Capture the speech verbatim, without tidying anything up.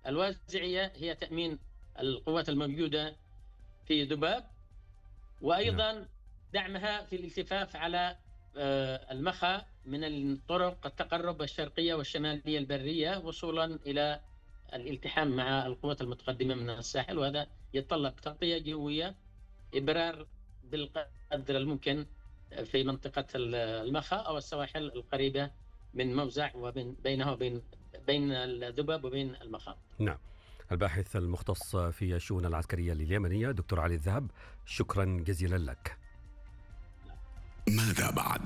الوازعية هي تأمين القوات الموجودة في ذباب، وأيضا دعمها في الالتفاف على المخا من الطرق التقرب الشرقية والشمالية البرية وصولا إلى الالتحام مع القوات المتقدمة من الساحل، وهذا يتطلب تغطية جوية، إبرار بالقدر الممكن في منطقة المخا أو السواحل القريبة من موزع وبين بينها وبين بين الذباب وبين المخا. نعم. الباحث المختص في الشؤون العسكرية اليمنية دكتور علي الذهب، شكرا جزيلا لك. ماذا بعد؟